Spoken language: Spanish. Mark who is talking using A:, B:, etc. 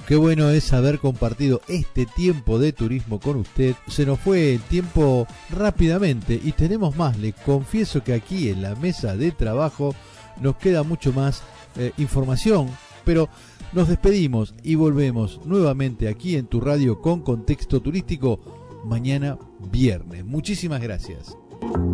A: qué bueno es haber compartido este tiempo de turismo con usted. Se nos fue el tiempo rápidamente y tenemos más. Les confieso que aquí en la mesa de trabajo nos queda mucho más información, pero nos despedimos y volvemos nuevamente aquí en tu radio con Contexto Turístico mañana viernes. Muchísimas gracias.